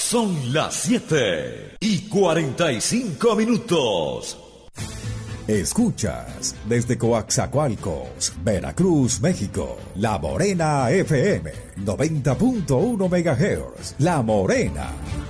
Son las 7:45. Escuchas desde Coaxacualcos, Veracruz, México, La Morena FM, 90.1 MHz, La Morena.